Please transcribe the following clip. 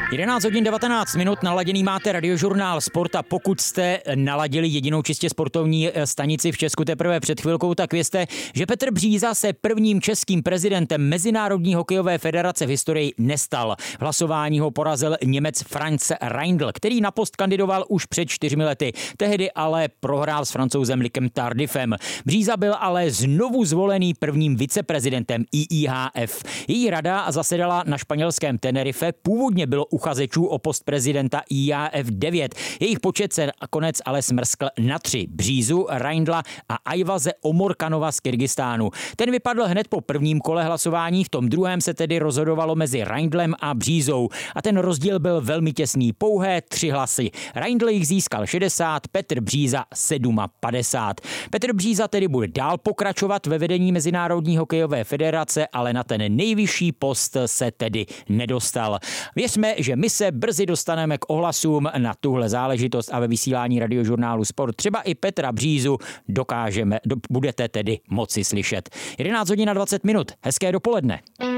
11 hodin 19 minut, naladěný máte Radiožurnál Sport a pokud jste naladili jedinou čistě sportovní stanici v Česku teprve před chvilkou, tak vězte, že Petr Bříza se prvním českým prezidentem Mezinárodní hokejové federace v historii nestal. V hlasování ho porazil Němec Franz Reindl, který na post kandidoval už před 4 lety. Tehdy ale prohrál s Francouzem Lucem Tardifem. Bříza byl ale znovu zvolený prvním viceprezidentem IIHF. Její rada zasedala na španělském Tenerife, původně bylo uchazečů o post prezidenta IAF 9. Jejich počet se nakonec ale smrskl na 3. Břízu, Reindla a Ajvaze Omorkanova z Kyrgyzstánu. Ten vypadl hned po prvním kole hlasování, v tom druhém se tedy rozhodovalo mezi Reindlem a Břízou. A ten rozdíl byl velmi těsný, pouhé 3 hlasy. Reindl jich získal 60, Petr Bříza 57. Petr Bříza tedy bude dál pokračovat ve vedení Mezinárodní hokejové federace, ale na ten nejvyšší post se tedy nedostal. Věřme, že my se brzy dostaneme k ohlasům na tuhle záležitost a ve vysílání Radiožurnálu Sport třeba i Petra Břízu budete tedy moci slyšet. 11 hodin a 20 minut. Hezké dopoledne.